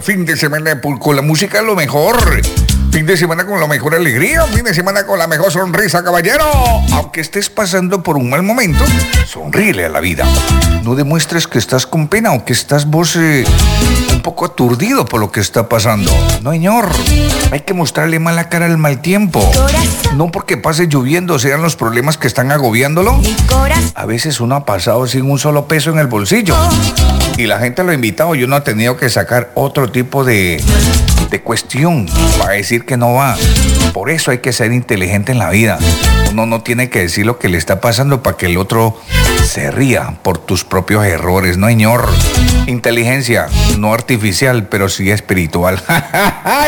fin de semana con la música lo mejor. Fin de semana con la mejor alegría, fin de semana con la mejor sonrisa, caballero. Aunque estés pasando por un mal momento, sonríele a la vida. No demuestres que estás con pena o que estás vos un poco aturdido por lo que está pasando. No, señor. Hay que mostrarle mala cara al mal tiempo. No porque pase lloviendo sean los problemas que están agobiándolo. A veces uno ha pasado sin un solo peso en el bolsillo. Y la gente lo ha invitado y uno ha tenido que sacar otro tipo de cuestión para decir que no va. Por eso hay que ser inteligente en la vida. Uno no tiene que decir lo que le está pasando para que el otro se ría por tus propios errores, no, señor. Inteligencia, no artificial, pero sí espiritual.